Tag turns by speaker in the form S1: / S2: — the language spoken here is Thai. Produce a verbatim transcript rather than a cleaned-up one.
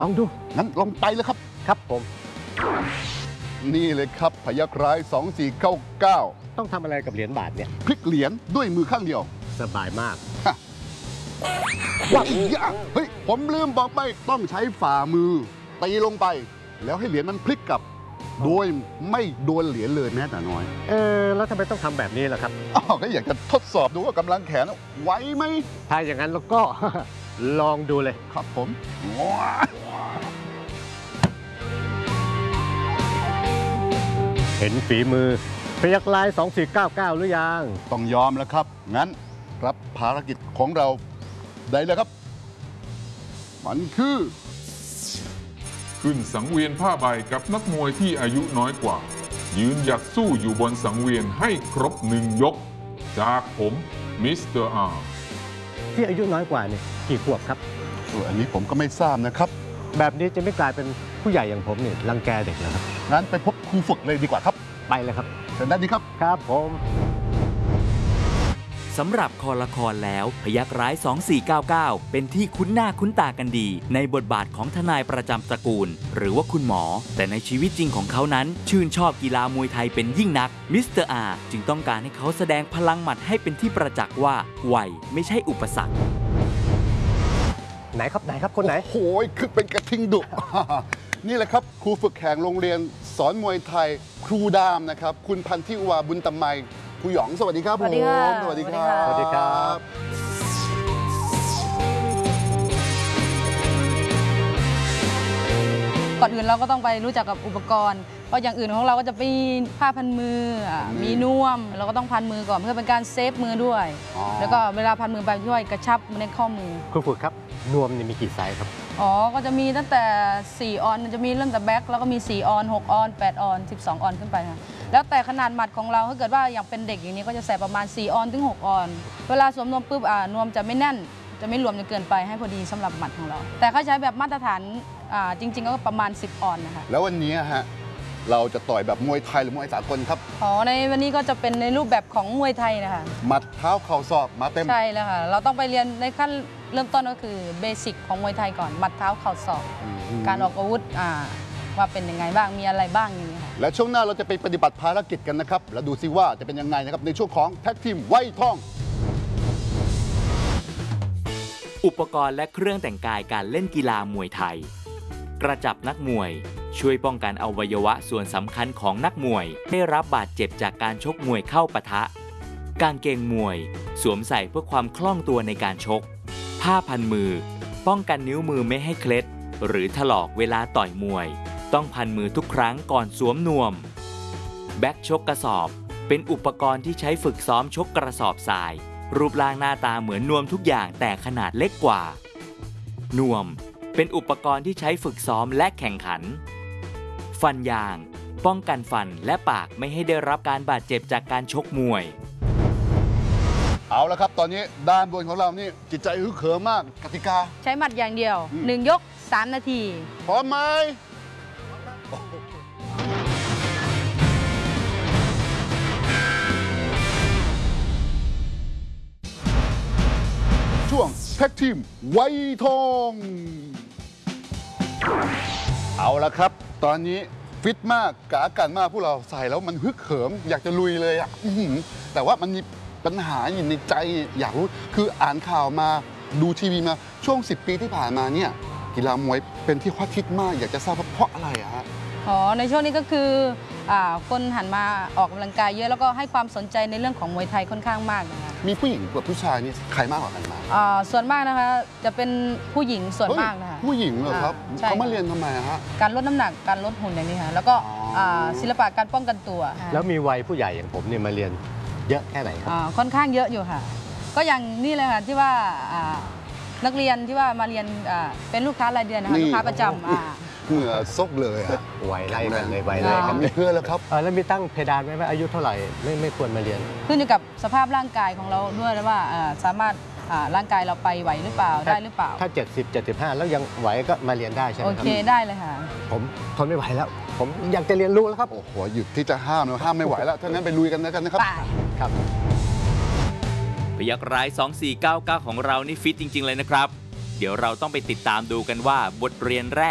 S1: ลองดู
S2: งั้นลองไปเลยครับ
S1: ครับผม
S2: นี่เลยครับพยัคฆ์ร้ายสองสี่เก้าเก้า
S1: ต้องทำอะไรกับเหรียญบาทเนี่ย
S2: พลิกเหรียญด้วยมือข้างเดียว
S1: สบายมาก
S2: ว้าวเฮ้ยผมลืมบอกไปต้องใช้ฝ่ามือตีลงไปแล้วให้เหรียญมันพลิกกลับโดยไม่โดนเหรียญเลยแม้แต่น้อย
S1: เออแล้วทำไมต้องทำแบบนี้ล่ะครับ
S2: อ๋อก็อยากจะทดสอบดูว่ากำลังแขนไหวไหม
S1: ถ้าอย่างนั้นแล้วก็ ลองดูเลย
S2: ครับผม
S1: เห็นฝีมือพยัคฆ์ร้ายสองสี่เก้าเก้าหรือยัง
S2: ต้องยอมแล้วครับงั้นรับภารกิจของเราได้เลยครับมันคือ
S3: ขึ้นสังเวียนผ้าใบกับนักมวยที่อายุน้อยกว่ายืนหยัดสู้อยู่บนสังเวียนให้ครบหนึ่งยกจากผมมิสเตอร์อาร์
S1: ที่อายุน้อยกว่านี่กี่ขวบครับ
S2: อันนี้ผมก็ไม่ทราบนะครับ
S1: แบบนี้จะไม่กลายเป็นผู้ใหญ่อย่างผมนี่รังแกเด็กเหรอครับ
S2: งั้นไปพบครูฝึกเลยดีกว่าครับ
S1: ไปเลยครับ
S2: เชิญด้านนี้ครับ
S1: ครับผม
S4: สำหรับคอละครแล้วพยัคฆ์ร้ายสองสี่เก้าเก้าเป็นที่คุ้นหน้าคุ้นตากันดีในบทบาทของทนายประจำตระกูลหรือว่าคุณหมอแต่ในชีวิตจริงของเขานั้นชื่นชอบกีฬามวยไทยเป็นยิ่งนักมิสเตอร์อาร์จึงต้องการให้เขาแสดงพลังหมัดให้เป็นที่ประจักษ์ว่าวัยไม่ใช่อุปสรรค
S1: ไหนครับไหนครับคนไหน
S2: โอ้ยคือเป็นกระทิงดุ นี่แหละครับครูฝึกแข่งโรงเรียนสอนมวยไทยครูดามนะครับคุณพันธิวาบุญตมัยครูหยองสวัสดีครับผม
S5: สวัสดีค่ะ
S2: สวัสดีครับ
S1: สวัสดีครับ
S5: ก่อนอื่นเราก็ต้องไปรู้จักกับอุปกรณ์เพราะอย่างอื่นของเราก็จะมีผ้าพันมือมีน่วมเราก็ต้องพันมือก่อนเพื่อเป็นการเซฟมือด้วยแล้วก็เวลาพันมือไปช่วยกระชับในข้อมือ
S1: ครูฝึกครับนวมนี่มีกี่ไซส์ครับ
S5: อ๋อก็จะมีตั้งแต่สี่ออนจะมีเริ่มแต่แบ็คแล้วก็มีสี่ออนหกออนแปดออนสิบสองออนขึ้นไปค่ะแล้วแต่ขนาดหมัดของเราถ้าเกิดว่าอย่างเป็นเด็กอย่างนี้ก็จะใส่ประมาณสี่ออนถึงหกออนเวลาสวมนวมปุ๊บอ่านวมจะไม่แน่นจะไม่รวมจนเกินไปให้พอดีสำหรับหมัดของเราแต่เขาใช้แบบมาตรฐานอ่าจริงๆก็ประมาณสิบออนนะคะ
S2: แล้ววันนี้ฮะเราจะต่อยแบบมวยไทยหรือมวยสากลครับ
S5: อ๋อในวันนี้ก็จะเป็นในรูปแบบของมวยไทยนะคะ
S2: หมัดเท้าเข่าศอกมาเต็ม
S5: ใช่แล้วค่ะเราต้องไปเรียนในขั้นเริ่มต้นก็คือเบสิกของมวยไทยก่อนหมัดเท้าเข่าศอกการออกอาวุธอ่าว่าเป็นยังไงบ้างมีอะไรบ้างอย่างนี้ค่ะ
S2: และช่วงหน้าเราจะไปปฏิบัติภารกิจกันนะครับแล้วดูซิว่าจะเป็นยังไงนะครับในช่วงของแท็กทีมไว้ทอง
S4: อุปกรณ์และเครื่องแต่งกายการเล่นกีฬามวยไทยกระจับนักมวยช่วยป้องกันอวัยวะส่วนสำคัญของนักมวยได้รับบาดเจ็บจากการชกมวยเข้าปะทะกางเกงมวยสวมใส่เพื่อความคล่องตัวในการชกผ้าพันมือป้องกันนิ้วมือไม่ให้เคล็ดหรือถลอกเวลาต่อยมวยต้องพันมือทุกครั้งก่อนสวมนวมแบ็คชกกระสอบเป็นอุปกรณ์ที่ใช้ฝึกซ้อมชกกระสอบทรายรูปร่างหน้าตาเหมือนนวมทุกอย่างแต่ขนาดเล็กกว่านวมเป็นอุปกรณ์ที่ใช้ฝึกซ้อมและแข่งขันฟันยางป้องกันฟันและปากไม่ให้ได้รับการบาดเจ็บจากการชกมวย
S2: เอาละครับตอนนี้ด้านบนของเรานี่จิตใจฮึกเหิมมากกติกา
S5: ใช้หมัดอย่างเดียวหนึ่งยกสามนาที
S2: พร้อมไหมช่วงแท็กทีมไวทองเอาละครับตอนนี้ฟิตมากกะกันมากพวกเราใส่แล้วมันฮึกเหิมอยากจะลุยเลยอ่ะแต่ว่ามันมีปัญหาอยู่ในใจอยากรู้คืออ่านข่าวมาดูทีวีมาช่วงสิบปีที่ผ่านมาเนี่ยกีฬามวยเป็นที่ฮอตฮิตมากอยากจะทราบว่าเพราะอะไรอะฮะ
S5: อ๋อในช่วงนี้ก็คือคนหันมาออกกำลังกายเยอะแล้วก็ให้ความสนใจในเรื่องของมวยไทยค่อนข้างมากนะคะ
S2: มีผู้หญิงกับผู้ชายนี่ใครมากกว่ากันมา
S5: ส่วนมากนะคะจะเป็นผู้หญิงส่วนมากนะคะ
S2: ผู้หญิงเหรอครับเขามาเรียนทำไมฮะ
S5: การลดน้ำหนักการลดหุ่นอย่างนี้ค่ะแล้วก็ศิลปะการป้องกันตัว
S1: แล้วมีวัยผู้ใหญ่อย่างผมเนี่ยมาเรียนเยอะแค่ไหนครับ
S5: ค่อนข้างเยอะอยู่ค่ะก็อย่างนี่เลยค่ะที่ว่านักเรียนที่ว่ามาเรียนเป็นลูกค้ารายเดือนนะคะลูกค้าประจำ
S2: เหงื่อซกเลยอะ
S1: วัยไล่กันเลยวัยไล่กัน
S2: เพื่อนแล้วครับ
S1: แล้วมีตั้งเพดานไหมว่าอายุเท่าไหร่ไม่ไม่ควรมาเรียน
S5: ขึ้นอยู่กับสภาพร่างกายของเราด้วยแล้วว่าสามารถร่างกายเราไปไหวหรือเปล่าได้หรือเปล่า
S1: ถ้าเจ็ดสิบ เจ็ดสิบห้าแล้วยังไหวก็มาเรียนได้ใช่ไหม
S5: ครับโอเคได้เลยค่ะ
S1: ผมทนไม่ไหวแล้วผมอยากจะเรียนรู้แล้วครับ
S2: โอ้โหหยุดที่จะห้ามนะห้ามไม่ไหวแล้วถ้างั้นไปลุยกันแล้วกันนะครับ
S1: ครับ
S4: พยัคฆ์ร้ายสองสี่เก้าเก้าของเรานี่ฟิตจริงๆเลยนะครับเดี๋ยวเราต้องไปติดตามดูกันว่าบทเรียนแรก